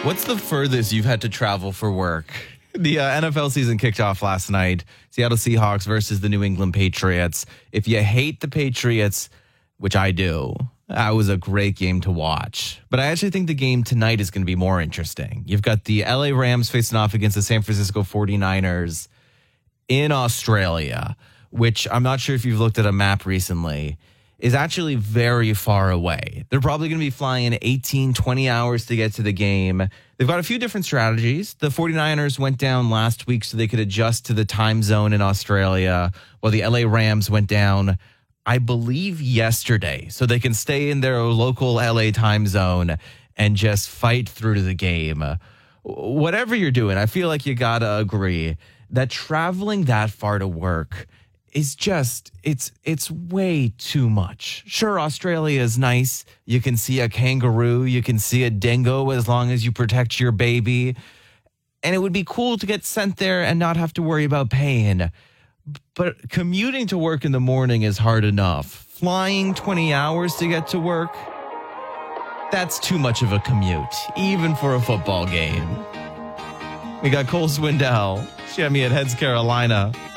What's the furthest you've had to travel for work? The NFL season kicked off last night. Seattle Seahawks versus the New England Patriots. If you hate the Patriots, which I do, that was a great game to watch. But I actually think the game tonight is going to be more interesting. You've got the LA Rams facing off against the San Francisco 49ers in Australia, which I'm not sure if you've looked at a map recently, is actually very far away. They're probably going to be flying 18, 20 hours to get to the game. They've got a few different strategies. The 49ers went down last week so they could adjust to the time zone in Australia, while the LA Rams went down, I believe, yesterday, so they can stay in their local LA time zone and just fight through to the game. Whatever you're doing, I feel like you got to agree that traveling that far to work is just, it's way too much. Sure, Australia is nice. You can see a kangaroo, you can see a dingo as long as you protect your baby. And it would be cool to get sent there and not have to worry about paying. But commuting to work in the morning is hard enough. Flying 20 hours to get to work, that's too much of a commute, even for a football game. We got Cole Swindell, Shemmy at Heads Carolina.